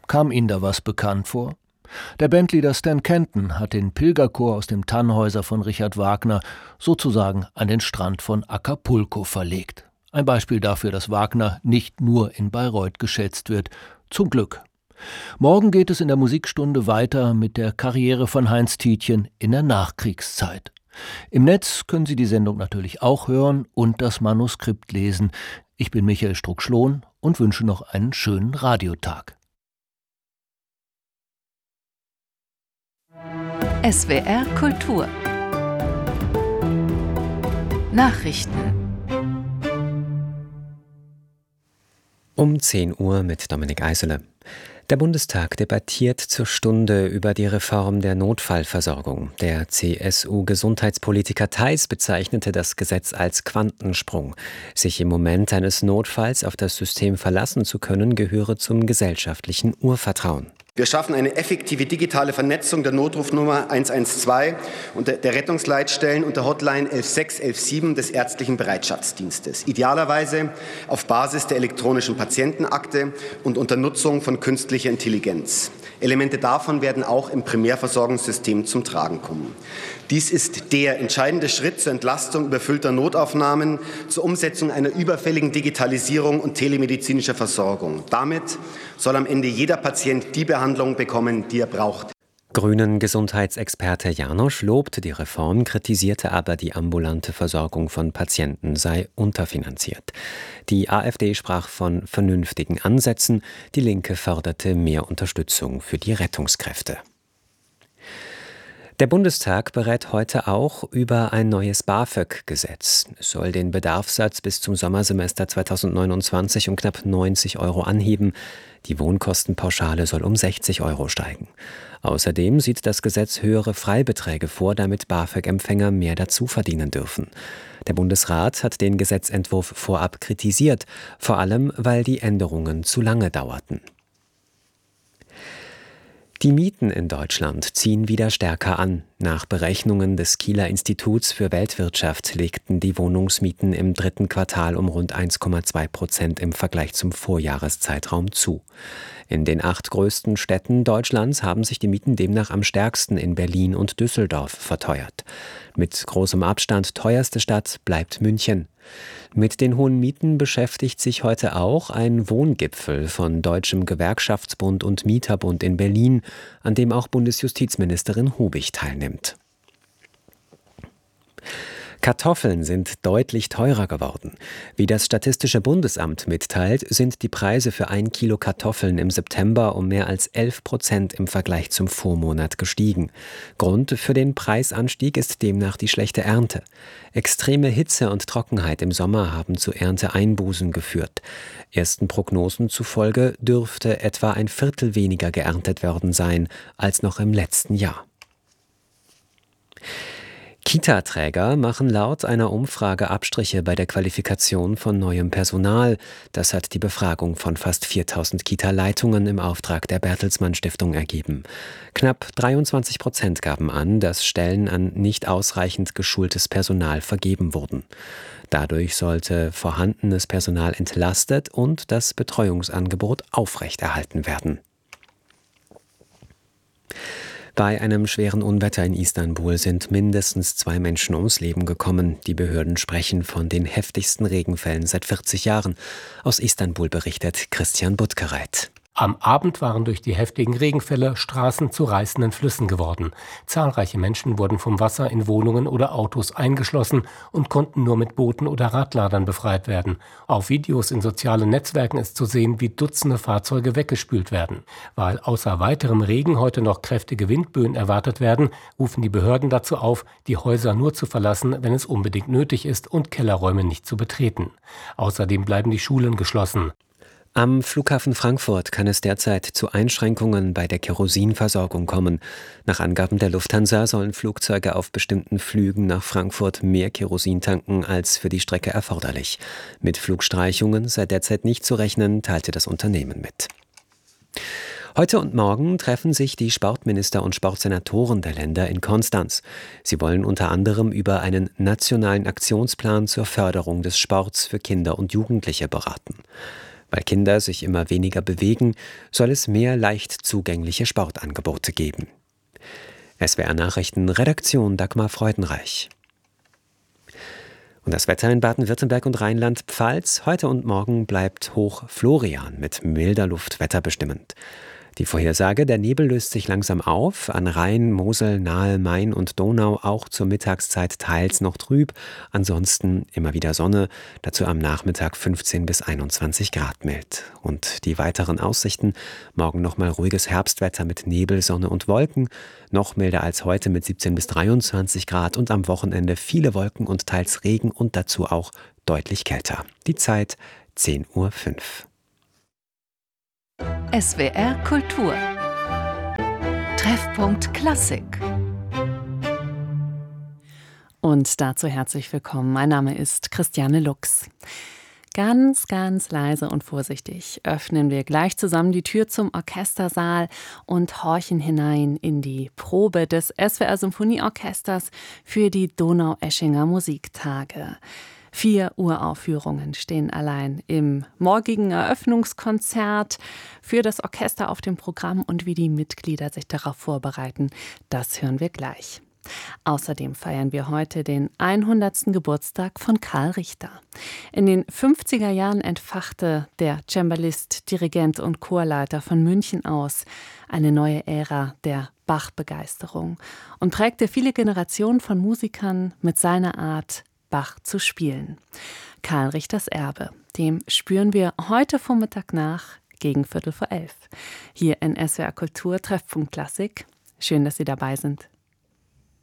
Kam Ihnen da was bekannt vor? Der Bandleader Stan Kenton hat den Pilgerchor aus dem Tannhäuser von Richard Wagner sozusagen an den Strand von Acapulco verlegt. Ein Beispiel dafür, dass Wagner nicht nur in Bayreuth geschätzt wird. Zum Glück. Morgen geht es in der Musikstunde weiter mit der Karriere von Heinz Tietjen in der Nachkriegszeit. Im Netz können Sie die Sendung natürlich auch hören und das Manuskript lesen. Ich bin Michael Struck-Schlohn und wünsche noch einen schönen Radiotag. SWR Kultur Nachrichten Um 10 Uhr mit Dominik Eisele. Der Bundestag debattiert zur Stunde über die Reform der Notfallversorgung. Der CSU-Gesundheitspolitiker Theis bezeichnete das Gesetz als Quantensprung. Sich im Moment eines Notfalls auf das System verlassen zu können, gehöre zum gesellschaftlichen Urvertrauen. Wir schaffen eine effektive digitale Vernetzung der Notrufnummer 112 und der Rettungsleitstellen und der Hotline 11617 des ärztlichen Bereitschaftsdienstes. Idealerweise auf Basis der elektronischen Patientenakte und unter Nutzung von künstlicher Intelligenz. Elemente davon werden auch im Primärversorgungssystem zum Tragen kommen. Dies ist der entscheidende Schritt zur Entlastung überfüllter Notaufnahmen, zur Umsetzung einer überfälligen Digitalisierung und telemedizinischer Versorgung. Damit soll am Ende jeder Patient die Behandlung bekommen, die er braucht. Grünen-Gesundheitsexperte Janosch lobte die Reform, kritisierte aber, die ambulante Versorgung von Patienten sei unterfinanziert. Die AfD sprach von vernünftigen Ansätzen, die Linke forderte mehr Unterstützung für die Rettungskräfte. Der Bundestag berät heute auch über ein neues BAföG-Gesetz. Es soll den Bedarfssatz bis zum Sommersemester 2029 um knapp 90 € anheben. Die Wohnkostenpauschale soll um 60 € steigen. Außerdem sieht das Gesetz höhere Freibeträge vor, damit BAföG-Empfänger mehr dazu verdienen dürfen. Der Bundesrat hat den Gesetzentwurf vorab kritisiert, vor allem weil die Änderungen zu lange dauerten. Die Mieten in Deutschland ziehen wieder stärker an. Nach Berechnungen des Kieler Instituts für Weltwirtschaft legten die Wohnungsmieten im 3. Quartal um rund 1,2% im Vergleich zum Vorjahreszeitraum zu. In den 8 größten Städten Deutschlands haben sich die Mieten demnach am stärksten in Berlin und Düsseldorf verteuert. Mit großem Abstand teuerste Stadt bleibt München. Mit den hohen Mieten beschäftigt sich heute auch ein Wohngipfel von Deutschem Gewerkschaftsbund und Mieterbund in Berlin, an dem auch Bundesjustizministerin Hubig teilnimmt. Kartoffeln sind deutlich teurer geworden. Wie das Statistische Bundesamt mitteilt, sind die Preise für 1 Kilo Kartoffeln im September um mehr als 11% im Vergleich zum Vormonat gestiegen. Grund für den Preisanstieg ist demnach die schlechte Ernte. Extreme Hitze und Trockenheit im Sommer haben zu Ernteeinbußen geführt. Ersten Prognosen zufolge dürfte etwa 1/4 weniger geerntet worden sein als noch im letzten Jahr. Kita-Träger machen laut einer Umfrage Abstriche bei der Qualifikation von neuem Personal. Das hat die Befragung von fast 4.000 Kita-Leitungen im Auftrag der Bertelsmann Stiftung ergeben. Knapp 23% gaben an, dass Stellen an nicht ausreichend geschultes Personal vergeben wurden. Dadurch sollte vorhandenes Personal entlastet und das Betreuungsangebot aufrechterhalten werden. Bei einem schweren Unwetter in Istanbul sind mindestens 2 Menschen ums Leben gekommen. Die Behörden sprechen von den heftigsten Regenfällen seit 40 Jahren. Aus Istanbul berichtet Christian Buttgereit. Am Abend waren durch die heftigen Regenfälle Straßen zu reißenden Flüssen geworden. Zahlreiche Menschen wurden vom Wasser in Wohnungen oder Autos eingeschlossen und konnten nur mit Booten oder Radladern befreit werden. Auf Videos in sozialen Netzwerken ist zu sehen, wie Dutzende Fahrzeuge weggespült werden. Weil außer weiterem Regen heute noch kräftige Windböen erwartet werden, rufen die Behörden dazu auf, die Häuser nur zu verlassen, wenn es unbedingt nötig ist und Kellerräume nicht zu betreten. Außerdem bleiben die Schulen geschlossen. Am Flughafen Frankfurt kann es derzeit zu Einschränkungen bei der Kerosinversorgung kommen. Nach Angaben der Lufthansa sollen Flugzeuge auf bestimmten Flügen nach Frankfurt mehr Kerosin tanken als für die Strecke erforderlich. Mit Flugstreichungen sei derzeit nicht zu rechnen, teilte das Unternehmen mit. Heute und morgen treffen sich die Sportminister und Sportsenatoren der Länder in Konstanz. Sie wollen unter anderem über einen nationalen Aktionsplan zur Förderung des Sports für Kinder und Jugendliche beraten. Weil Kinder sich immer weniger bewegen, soll es mehr leicht zugängliche Sportangebote geben. SWR Nachrichten, Redaktion Dagmar Freudenreich. Und das Wetter in Baden-Württemberg und Rheinland-Pfalz heute und morgen bleibt Hoch Florian mit milder Luft wetterbestimmend. Die Vorhersage: Der Nebel löst sich langsam auf, an Rhein, Mosel, nahe Main und Donau auch zur Mittagszeit teils noch trüb, ansonsten immer wieder Sonne, dazu am Nachmittag 15 bis 21 Grad mild. Und die weiteren Aussichten: morgen nochmal ruhiges Herbstwetter mit Nebel, Sonne und Wolken, noch milder als heute mit 17 bis 23 Grad und am Wochenende viele Wolken und teils Regen und dazu auch deutlich kälter. Die Zeit 10:05 Uhr. SWR Kultur. Treffpunkt Klassik. Und dazu herzlich willkommen. Mein Name ist Christiane Lux. Ganz, ganz leise und vorsichtig öffnen wir gleich zusammen die Tür zum Orchestersaal und horchen hinein in die Probe des SWR Symphonieorchesters für die Donaueschinger Musiktage. 4 Uraufführungen stehen allein im morgigen Eröffnungskonzert für das Orchester auf dem Programm, und wie die Mitglieder sich darauf vorbereiten, das hören wir gleich. Außerdem feiern wir heute den 100. Geburtstag von Karl Richter. In den 50er Jahren entfachte der Cembalist, Dirigent und Chorleiter von München aus eine neue Ära der Bach-Begeisterung und prägte viele Generationen von Musikern mit seiner Art, Bach zu spielen. Karl Richters Erbe, dem spüren wir heute Vormittag nach, gegen 11:15. Hier in SWR Kultur Treffpunkt Klassik. Schön, dass Sie dabei sind.